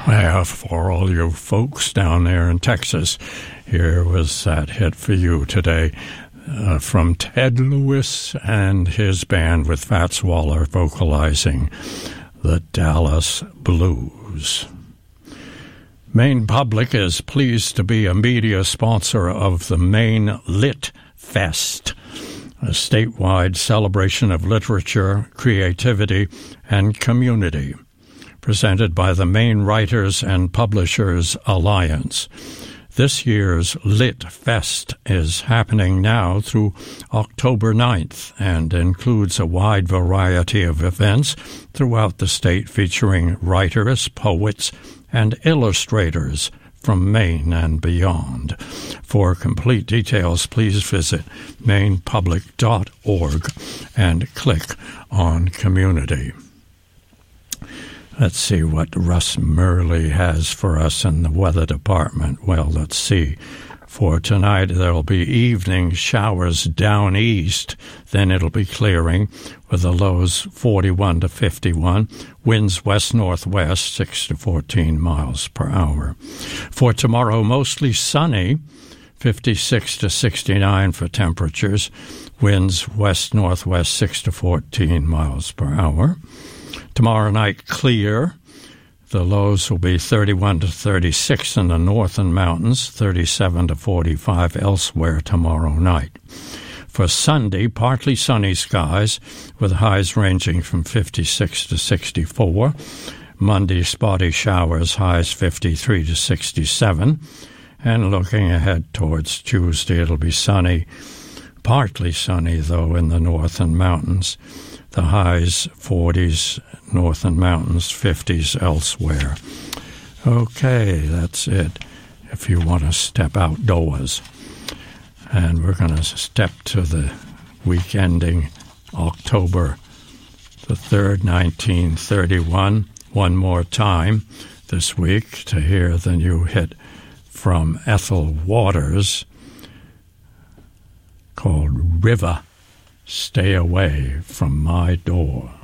Yeah, for all you folks down there in Texas, here was that hit for you today from Ted Lewis and his band with Fats Waller vocalizing the Dallas Blues. Maine Public is pleased to be a media sponsor of the Maine Lit Fest, a statewide celebration of literature, creativity, and community, presented by the Maine Writers and Publishers Alliance. This year's Lit Fest is happening now through October 9th and includes a wide variety of events throughout the state featuring writers, poets, and illustrators from Maine and beyond. For complete details, please visit mainepublic.org and click on Community. Let's see what Russ Murley has for us in the weather department. Well, let's see. For tonight, there'll be evening showers down east. Then it'll be clearing with the lows 41 to 51. Winds west-northwest, 6 to 14 miles per hour. For tomorrow, mostly sunny, 56 to 69 for temperatures. Winds west-northwest, 6 to 14 miles per hour. Tomorrow night, clear. The lows will be 31 to 36 in the northern mountains, 37 to 45 elsewhere tomorrow night. For Sunday, partly sunny skies with highs ranging from 56 to 64. Monday, spotty showers, highs 53 to 67. And looking ahead towards Tuesday, it'll be sunny, partly sunny, though, in the northern mountains. The highs 40s, northern mountains, 50s elsewhere. Okay, that's it if you want to step outdoors. And we're going to step to the week ending October the 3rd, 1931, one more time this week to hear the new hit from Ethel Waters called River, Stay Away from My Door.